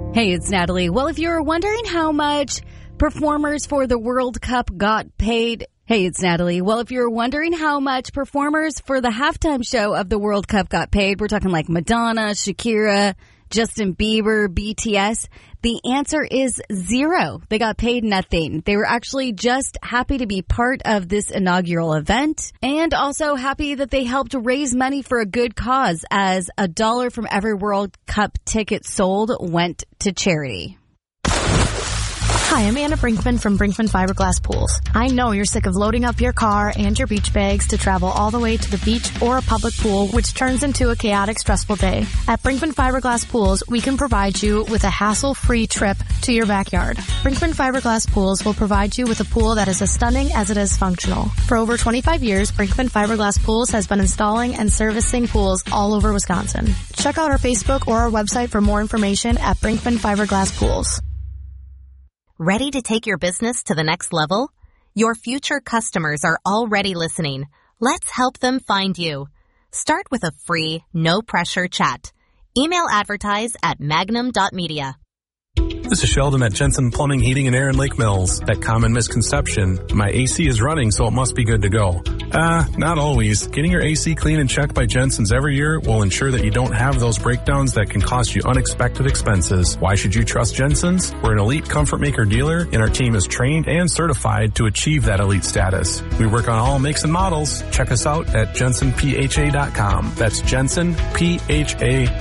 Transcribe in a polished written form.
Hey, it's Natalie. Well, if you're wondering how much performers for the World Cup got paid... Hey, it's Natalie. Well, if you're wondering how much performers for the halftime show of the World Cup got paid, we're talking like Madonna, Shakira, Justin Bieber, BTS. The answer is zero. They got paid nothing. They were actually just happy to be part of this inaugural event and also happy that they helped raise money for a good cause as $1 from every World Cup ticket sold went to charity. Hi, I'm Anna Brinkman from Brinkman Fiberglass Pools. I know you're sick of loading up your car and your beach bags to travel all the way to the beach or a public pool, which turns into a chaotic, stressful day. At Brinkman Fiberglass Pools, we can provide you with a hassle-free trip to your backyard. Brinkman Fiberglass Pools will provide you with a pool that is as stunning as it is functional. For over 25 years, Brinkman Fiberglass Pools has been installing and servicing pools all over Wisconsin. Check out our Facebook or our website for more information at Brinkman Fiberglass Pools. Ready to take your business to the next level? Your future customers are already listening. Let's help them find you. Start with a free, no-pressure chat. Email advertise at magnum.media. This is Sheldon at Jensen Plumbing, Heating, and Air in Lake Mills. That common misconception, my AC is running, so it must be good to go. Not always. Getting your AC cleaned and checked by Jensen's every year will ensure that you don't have those breakdowns that can cost you unexpected expenses. Why should you trust Jensen's? We're an elite comfort maker dealer, and our team is trained and certified to achieve that elite status. We work on all makes and models. Check us out at jensenpha.com. That's jensenpha.com.